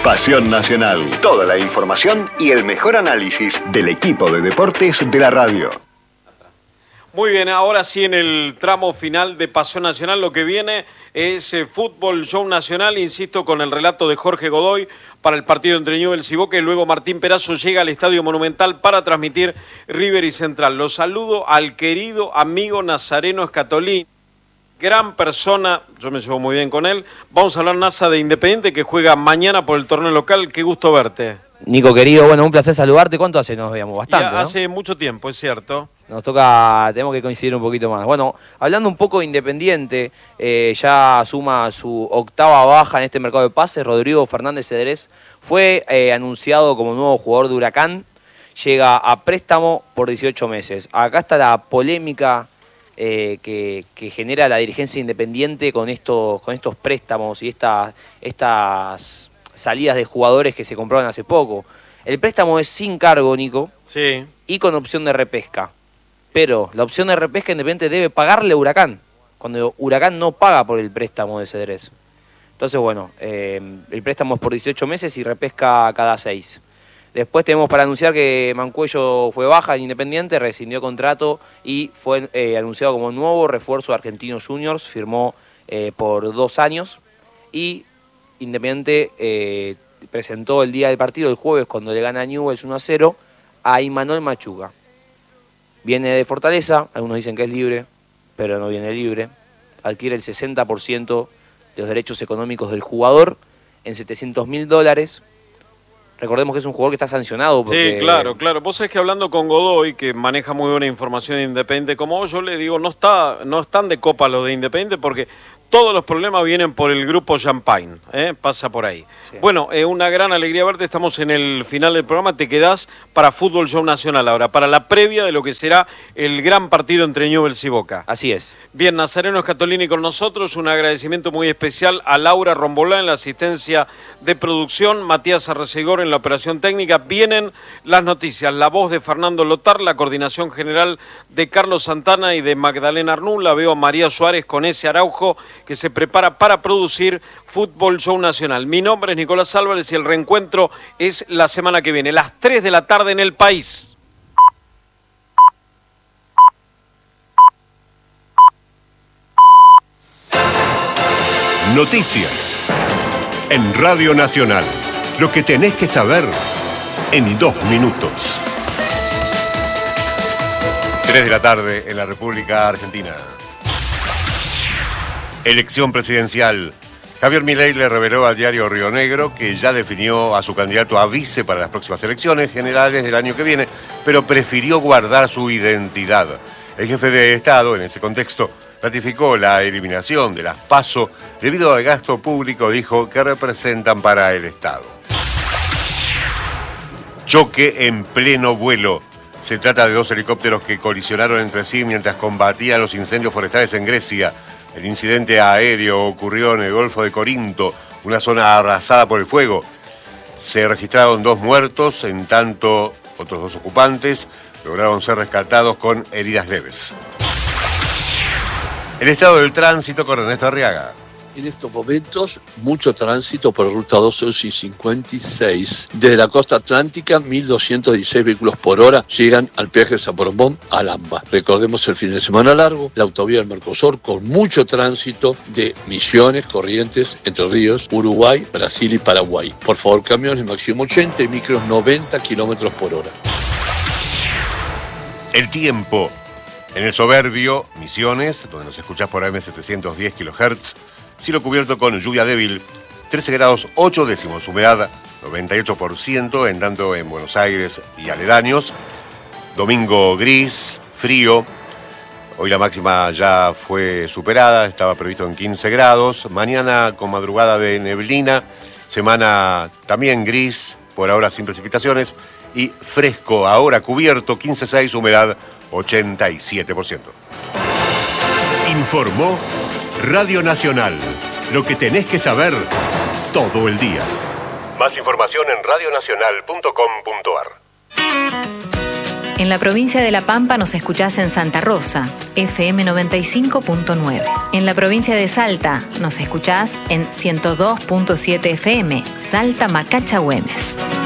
Pasión Nacional. Toda la información y el mejor análisis del equipo de deportes de la radio. Muy bien, ahora sí en el tramo final de Pasión Nacional lo que viene es Fútbol Show Nacional, insisto, con el relato de Jorge Godoy para el partido entre Newell's y Boca, y luego Martín Perazo llega al Estadio Monumental para transmitir River y Central. Los saludo al querido amigo Nazareno Escatolí, gran persona, yo me llevo muy bien con él. Vamos a hablar, Nasa, de Independiente que juega mañana por el torneo local. Qué gusto verte. Nico, querido, bueno, un placer saludarte. ¿Cuánto hace nos veíamos? Bastante, ¿no? Hace mucho tiempo, es cierto. Nos toca, tenemos que coincidir un poquito más. Bueno, hablando un poco de Independiente, ya suma su octava baja en este mercado de pases. Rodrigo Fernández Cedrés fue anunciado como nuevo jugador de Huracán. Llega a préstamo por 18 meses. Acá está la polémica que genera la dirigencia Independiente con estos préstamos y estas salidas de jugadores que se compraron hace poco. El préstamo es sin cargo, Nico, sí, y con opción de repesca. Pero la opción de repesca Independiente debe pagarle a Huracán, cuando Huracán no paga por el préstamo de Cedrés. Entonces, bueno, el préstamo es por 18 meses y repesca cada 6. Después tenemos para anunciar que Mancuello fue baja en Independiente, rescindió contrato y fue anunciado como nuevo refuerzo de Argentinos Juniors, firmó por 2 años. Y Independiente presentó el día del partido, el jueves, cuando le gana a Newell's 1-0, a Imanol Machuca. Viene de Fortaleza, algunos dicen que es libre, pero no viene libre. Adquiere el 60% de los derechos económicos del jugador en $700.000. Recordemos que es un jugador que está sancionado. Porque... Sí, claro. Vos sabés que hablando con Godoy, que maneja muy buena información de Independiente, como vos, yo le digo, no están de copa los de Independiente porque todos los problemas vienen por el grupo Champagne, pasa por ahí. Sí. Bueno, una gran alegría verte, estamos en el final del programa, te quedás para Fútbol Show Nacional ahora, para la previa de lo que será el gran partido entre Newell's y Boca. Así es. Bien, Nazareno Escatolini con nosotros, un agradecimiento muy especial a Laura Rombolá en la asistencia de producción, Matías Arrecegor en la operación técnica. Vienen las noticias, la voz de Fernando Lotar, la coordinación general de Carlos Santana y de Magdalena Arnú, la veo a María Suárez con ese Araujo, que se prepara para producir Fútbol Show Nacional. Mi nombre es Nicolás Álvarez y el reencuentro es la semana que viene, las 3 de la tarde en el país. Noticias en Radio Nacional. Lo que tenés que saber en 2 minutos. 3 de la tarde en la República Argentina. Elección presidencial. Javier Milei le reveló al diario Río Negro que ya definió a su candidato a vice para las próximas elecciones generales del año que viene, pero prefirió guardar su identidad. El jefe de Estado, en ese contexto, ratificó la eliminación de las PASO debido al gasto público, dijo, que representan para el Estado. Choque en pleno vuelo. Se trata de 2 helicópteros que colisionaron entre sí mientras combatían los incendios forestales en Grecia. El incidente aéreo ocurrió en el Golfo de Corinto, una zona arrasada por el fuego. Se registraron 2 muertos, en tanto otros 2 ocupantes lograron ser rescatados con heridas leves. El estado del tránsito con Ernesto Arriaga. En estos momentos, mucho tránsito por ruta 12 y 56. Desde la costa atlántica, 1.216 vehículos por hora llegan al peaje de San Borondón a Lamba. Recordemos el fin de semana largo, la autovía del Mercosur con mucho tránsito de Misiones, Corrientes, Entre Ríos, Uruguay, Brasil y Paraguay. Por favor, camiones máximo 80 y micros 90 kilómetros por hora. El tiempo. En el soberbio, Misiones, donde nos escuchás por AM 710 kHz, cielo cubierto con lluvia débil, 13 grados 8 décimos, humedad 98%, en tanto en Buenos Aires y aledaños. Domingo gris, frío. Hoy la máxima ya fue superada, estaba previsto en 15 grados. Mañana con madrugada de neblina, semana también gris, por ahora sin precipitaciones. Y fresco, ahora cubierto, 15,6, humedad 87%. Informó Radio Nacional. Lo que tenés que saber todo el día. Más información en radionacional.com.ar. En la provincia de La Pampa nos escuchás en Santa Rosa, FM 95.9. En la provincia de Salta nos escuchás en 102.7 FM, Salta Macacha Güemes.